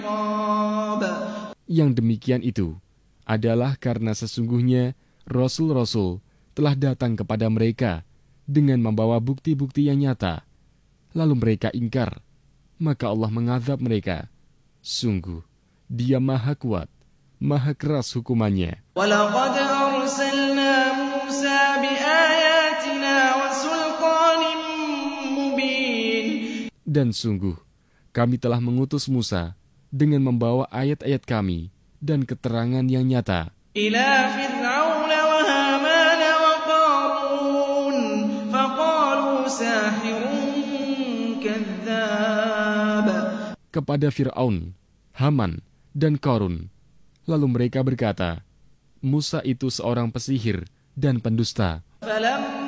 Yang demikian itu adalah karena sesungguhnya Rasul-Rasul telah datang kepada mereka dengan membawa bukti-bukti yang nyata. Lalu mereka ingkar, maka Allah mengazab mereka. Sungguh, Dia Maha Kuat, Maha keras hukumannya. وَلَقَدْ أَرْسَلْنَا مُوسَى بِآيَاتِنَا وَسُلْطَانٍ مُبِينٍ. Dan sungguh, kami telah mengutus Musa dengan membawa ayat-ayat kami dan keterangan yang nyata. إِلَى فِرْعَوْنَ وَهَامَانَ وَقَارُونَ فَقَالُوا سَاحِرٌ كَذَّابٌ. Kepada Fir'aun, Haman, dan Qarun. Lalu mereka berkata, Musa itu seorang pesihir dan pendusta.